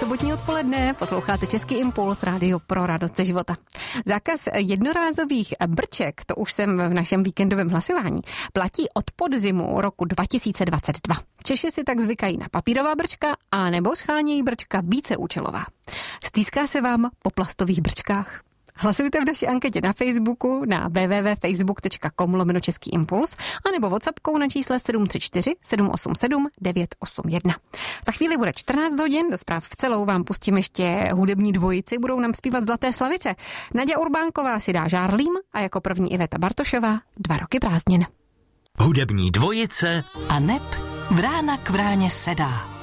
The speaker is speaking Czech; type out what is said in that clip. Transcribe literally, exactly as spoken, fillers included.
sobotní odpoledne, posloucháte Český impuls, rádio pro radost ze života. Zákaz jednorázových brček, to už jsem v našem víkendovém hlasování, platí od podzimu roku dva tisíce dvacet dva. Češi si tak zvykají na papírová brčka a nebo schánějí brčka víceúčelová. Stýská se vám po plastových brčkách? Hlasujte v naší anketě na Facebooku na w w w tečka facebook tečka com lomeno Český impuls a nebo WhatsAppkou na čísle sedm tři čtyři sedm osm sedm devět osm jedna. Za chvíli bude čtrnáct hodin, do zpráv v celou vám pustím ještě hudební dvojici, budou nám zpívat Zlaté slavice. Naďa Urbánková si dá Žárlím a jako první Iveta Bartošová Dva roky prázdnin. Hudební dvojice a neb Vrána k vráně sedá.